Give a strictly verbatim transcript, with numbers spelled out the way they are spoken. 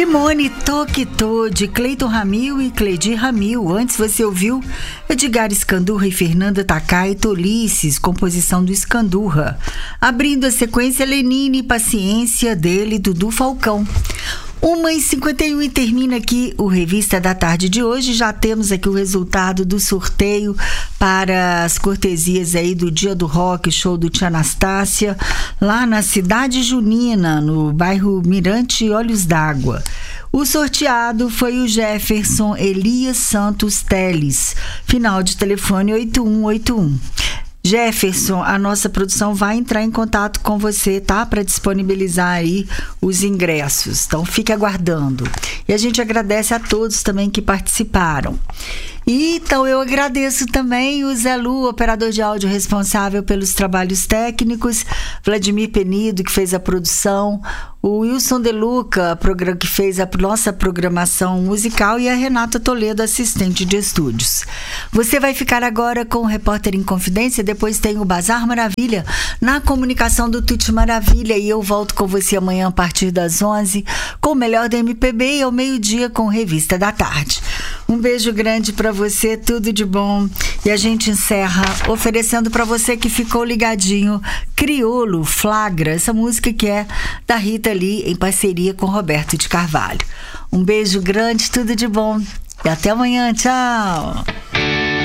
Simone Toquitô, de Cleiton Ramil e Cleidi Ramil. Antes você ouviu Edgar Escandurra e Fernanda Takai, Tolices, composição do Escandurra. Abrindo a sequência, Lenine, Paciência, dele, Dudu Falcão. uma e cinquenta e um e termina aqui o Revista da Tarde de hoje. Já temos aqui o resultado do sorteio para as cortesias aí do Dia do Rock, show do Tia Anastácia, lá na Cidade Junina, no bairro Mirante Olhos d'Água. O sorteado foi o Jefferson Elias Santos Teles, final de telefone oito um oito um. Jefferson, a nossa produção vai entrar em contato com você, tá? Para disponibilizar aí os ingressos. Então, fique aguardando. E a gente agradece a todos também que participaram. E, então, eu agradeço também o Zé Lu, operador de áudio responsável pelos trabalhos técnicos, Vladimir Penido, que fez a produção, o Wilson De Luca, que fez a nossa programação musical, e a Renata Toledo, assistente de estúdios. Você vai ficar agora com o Repórter em Confidência, depois tem o Bazar Maravilha, na comunicação do Tuti Maravilha, e eu volto com você amanhã a partir das onze, com o melhor da M P B, e ao meio-dia com Revista da Tarde. Um beijo grande para você, tudo de bom. E a gente encerra oferecendo para você que ficou ligadinho, Criolo, Flagra, essa música que é da Rita Lee, em parceria com Roberto de Carvalho. Um beijo grande, tudo de bom. E até amanhã, tchau!